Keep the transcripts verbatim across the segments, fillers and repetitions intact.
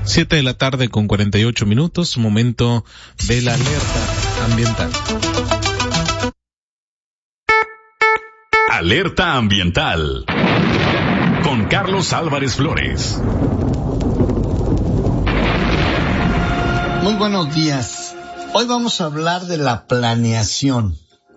Siete de la tarde con cuarenta y ocho minutos, momento de la alerta ambiental. Alerta ambiental con Carlos Álvarez Flores. Muy buenos días. Hoy vamos a hablar de la planeación.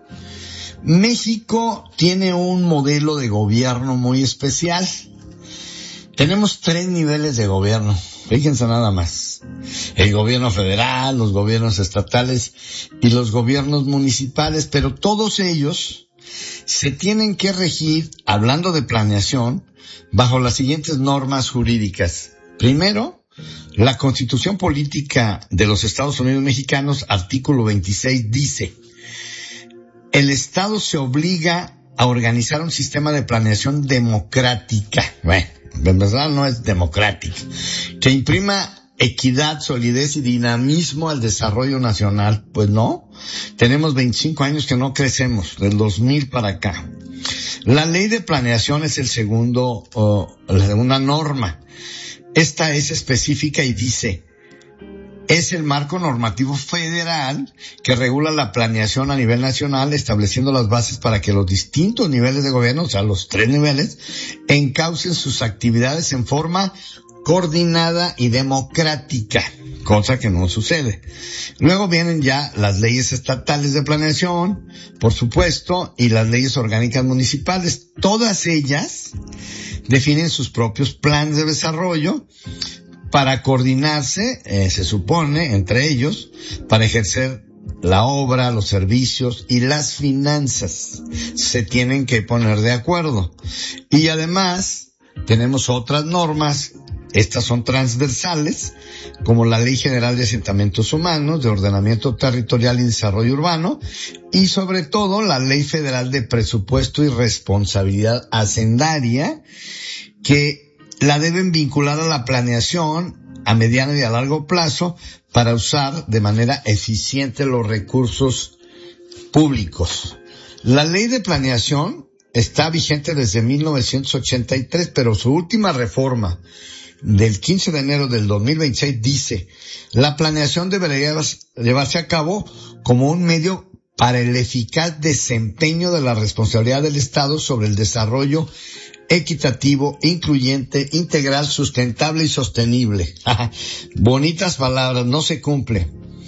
México tiene un modelo de gobierno muy especial. Tenemos tres niveles de gobierno. Fíjense nada más. El gobierno federal, los gobiernos estatales y los gobiernos municipales, pero todos ellos se tienen que regir, hablando de planeación, bajo las siguientes normas jurídicas. Primero, la Constitución Política de los Estados Unidos Mexicanos, artículo veintiséis, dice: el Estado se obliga a organizar un sistema de planeación democrática. Bueno, en verdad no es democrática, que imprima equidad, solidez y dinamismo al desarrollo nacional. Pues no, tenemos veinticinco años que no crecemos, del dos mil para acá. La ley de planeación es el segundo, uh, la segunda norma. Esta es específica y dice: es el marco normativo federal que regula la planeación a nivel nacional, estableciendo las bases para que los distintos niveles de gobierno, o sea, los tres niveles, encaucen sus actividades en forma coordinada y democrática, cosa que no sucede. Luego vienen ya las leyes estatales de planeación, por supuesto, y las leyes orgánicas municipales. Todas ellas definen sus propios planes de desarrollo para coordinarse, eh, se supone, entre ellos, para ejercer la obra, los servicios y las finanzas. Se tienen que poner de acuerdo. Y además, tenemos otras normas. Estas son transversales, como la Ley General de Asentamientos Humanos, de Ordenamiento Territorial y Desarrollo Urbano, y sobre todo la Ley Federal de Presupuesto y Responsabilidad Hacendaria, que la deben vincular a la planeación a mediano y a largo plazo para usar de manera eficiente los recursos públicos. La Ley de Planeación está vigente desde mil novecientos ochenta y tres, pero su última reforma del quince de enero del dos mil veintiséis dice: la planeación debería llevarse a cabo como un medio para el eficaz desempeño de la responsabilidad del Estado sobre el desarrollo equitativo, incluyente, integral, sustentable y sostenible. Bonitas palabras, no se cumple.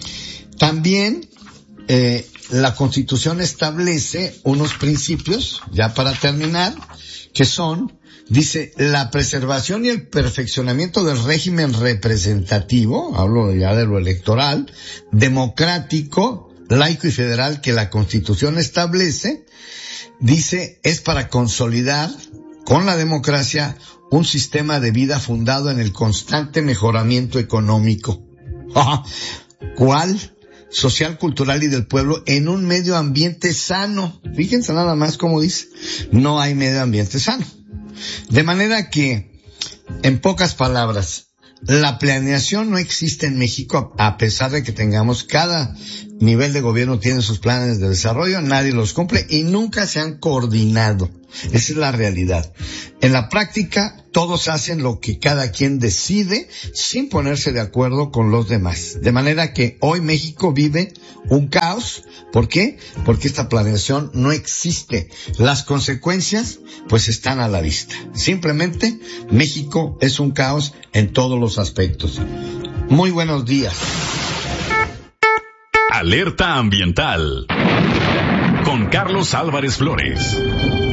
También eh, la Constitución establece unos principios, ya para terminar, que son: dice, la preservación y el perfeccionamiento del régimen representativo, hablo ya de lo electoral, democrático, laico y federal que la Constitución establece. Dice, es para consolidar con la democracia un sistema de vida fundado en el constante mejoramiento económico. ¿Cuál? Social, cultural y del pueblo en un medio ambiente sano. Fíjense nada más cómo dice, no hay medio ambiente sano. De manera que, en pocas palabras, la planeación no existe en México, a pesar de que tengamos cada nivel de gobierno tiene sus planes de desarrollo, nadie los cumple y nunca se han coordinado. Esa es la realidad. En la práctica, todos hacen lo que cada quien decide sin ponerse de acuerdo con los demás. De manera que hoy México vive un caos. ¿Por qué? Porque esta planeación no existe. Las consecuencias, pues, están a la vista. Simplemente, México es un caos en todos los aspectos. Muy buenos días. Alerta ambiental con Carlos Álvarez Flores.